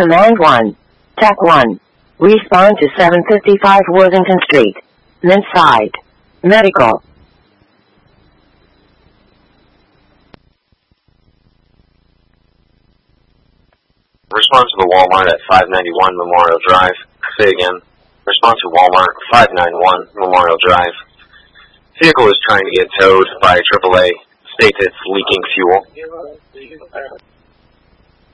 Command 1. TAC 1. Respond to 755 Worthington Street. Inside. Medical. Respond to the Walmart at 591 Memorial Drive. Say again. Respond to Walmart 591 Memorial Drive. Vehicle is trying to get towed by AAA. States it's leaking fuel.